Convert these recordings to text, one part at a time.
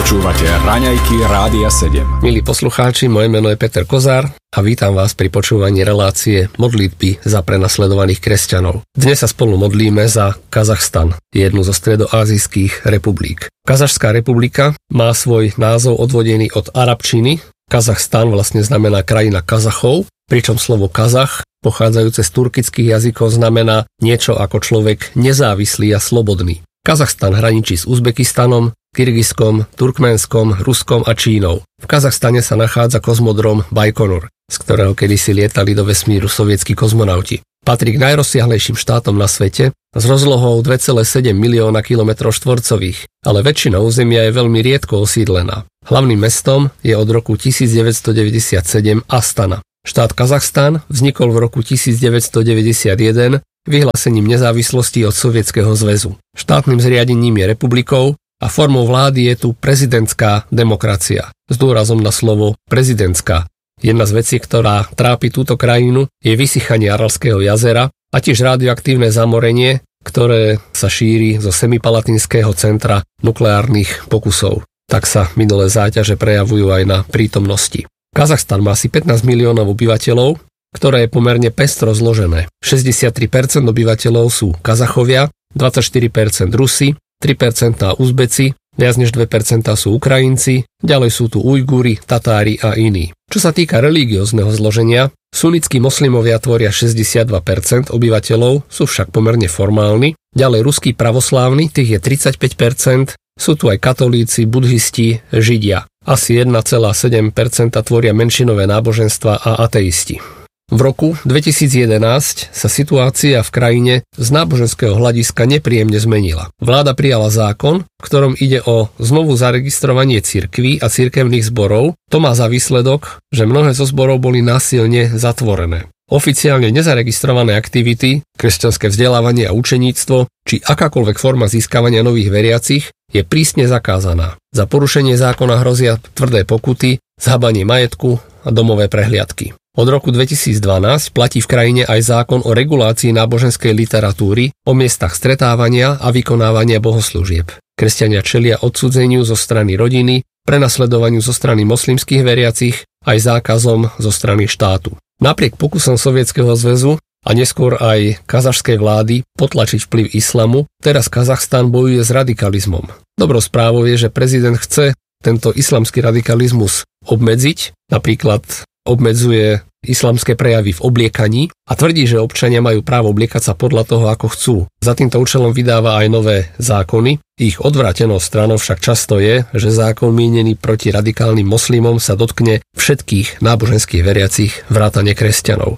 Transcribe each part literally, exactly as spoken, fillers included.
Počúvate Raňajky Rádia sedem. Milí poslucháči, moje meno je Peter Kozár a vítam vás pri počúvaní relácie Modlitby za prenasledovaných kresťanov. Dnes sa spolu modlíme za Kazachstan, jednu zo stredoázijských republik. Kazašská republika má svoj názov odvodený od arabčiny. Kazachstan vlastne znamená krajina Kazachov, pričom slovo Kazach, pochádzajúce z turkických jazykov, znamená niečo ako človek nezávislý a slobodný. Kazachstan hraničí s Uzbekistanom, Kyrgyzskom, Turkmenskom, Ruskom a Čínou. V Kazachstane sa nachádza kozmodrom Bajkonur, z ktorého kedysi lietali do vesmíru sovietskí kozmonauti. Patrí k najrozsiahlejším štátom na svete s rozlohou dva celé sedem milióna kilometrov štvorcových, ale väčšina územia je veľmi riedko osídlená. Hlavným mestom je od roku devätnásťstodeväťdesiatsedem Astana. Štát Kazachstan vznikol v roku devätnásťstodeväťdesiatjeden vyhlásením nezávislosti od Sovietskeho zväzu. Štátnym zriadením je republikou a formou vlády je tu prezidentská demokracia. S dôrazom na slovo prezidentská. Jedna z vecí, ktorá trápi túto krajinu, je vysychanie Aralského jazera a tiež radioaktívne zamorenie, ktoré sa šíri zo Semipalatinského centra nukleárnych pokusov. Tak sa minulé záťaže prejavujú aj na prítomnosti. Kazachstan má asi pätnásť miliónov obyvateľov, ktoré je pomerne pestro zložené. šesťdesiattri percent obyvateľov sú Kazachovia, dvadsaťštyri percent Rusi, tri percentá Uzbeci, viac než dve percentá sú Ukrajinci, ďalej sú tu Ujguri, Tatári a iní. Čo sa týka religiózneho zloženia, sunnickí moslimovia tvoria šesťdesiatdva percent obyvateľov, sú však pomerne formálni, ďalej ruskí pravoslávni, tých je tridsaťpäť percent, sú tu aj katolíci, budhisti, židia. Asi jeden celá sedem percent tvoria menšinové náboženstva a ateisti. V roku dvetisícjedenásť sa situácia v krajine z náboženského hľadiska nepríjemne zmenila. Vláda prijala zákon, v ktorom ide o znovu zaregistrovanie cirkví a cirkevných zborov. To má za výsledok, že mnohé zo zborov boli násilne zatvorené. Oficiálne nezaregistrované aktivity, kresťanské vzdelávanie a učeníctvo, či akákoľvek forma získavania nových veriacich je prísne zakázaná. Za porušenie zákona hrozia tvrdé pokuty, zhabanie majetku a domové prehliadky. Od roku dvetisícdvanásť platí v krajine aj zákon o regulácii náboženskej literatúry, o miestach stretávania a vykonávania bohoslúžieb. Kresťania čelia odsudzeniu zo strany rodiny, prenasledovaniu zo strany moslimských veriacich aj zákazom zo strany štátu. Napriek pokusom Sovietskeho zväzu a neskôr aj kazašskej vlády potlačiť vplyv islamu, teraz Kazachstan bojuje s radikalizmom. Dobrou správou je, že prezident chce tento islamský radikalizmus obmedziť, napríklad obmedzuje islamské prejavy v obliekaní a tvrdí, že občania majú právo obliekať sa podľa toho, ako chcú. Za týmto účelom vydáva aj nové zákony. Ich odvrátenou stranou však často je, že zákon mienený proti radikálnym moslimom sa dotkne všetkých náboženských veriacich vrátane kresťanov.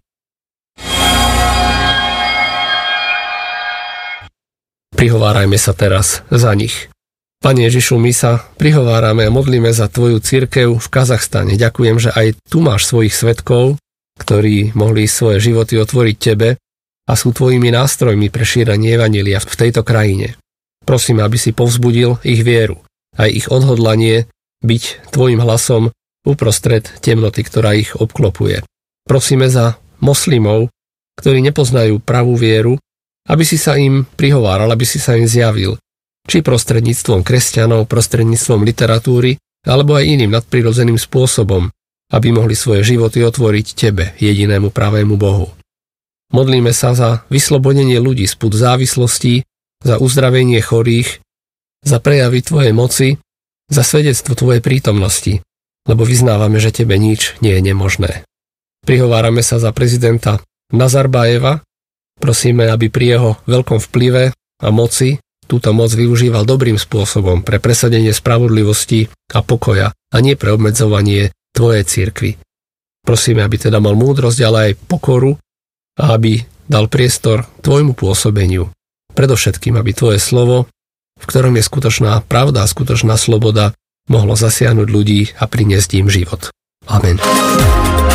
Prihovárajme sa teraz za nich. Pane Ježišu, my sa prihovárame a modlíme za Tvoju cirkev v Kazachstane. Ďakujem, že aj tu máš svojich svedkov, ktorí mohli svoje životy otvoriť Tebe a sú Tvojimi nástrojmi pre šírenie evanjelia v tejto krajine. Prosím, aby si povzbudil ich vieru a ich odhodlanie byť Tvojim hlasom uprostred temnoty, ktorá ich obklopuje. Prosíme za moslimov, ktorí nepoznajú pravú vieru, aby si sa im prihováral, aby si sa im zjavil, či prostredníctvom kresťanov, prostredníctvom literatúry, alebo aj iným nadprirodzeným spôsobom, aby mohli svoje životy otvoriť Tebe, jedinému pravému Bohu. Modlíme sa za vyslobodenie ľudí spod závislostí, za uzdravenie chorých, za prejavy Tvojej moci, za svedectvo Tvojej prítomnosti, lebo vyznávame, že Tebe nič nie je nemožné. Prihovárame sa za prezidenta Nazarbajeva, prosíme, aby pri jeho veľkom vplyve a moci túto moc využíval dobrým spôsobom pre presadenie spravodlivosti a pokoja a nie pre obmedzovanie Tvojej cirkvi. Prosíme, aby teda mal múdrosť, ale aj pokoru a aby dal priestor Tvojmu pôsobeniu. Predovšetkým, aby Tvoje slovo, v ktorom je skutočná pravda a skutočná sloboda, mohlo zasiahnuť ľudí a priniesť im život. Amen.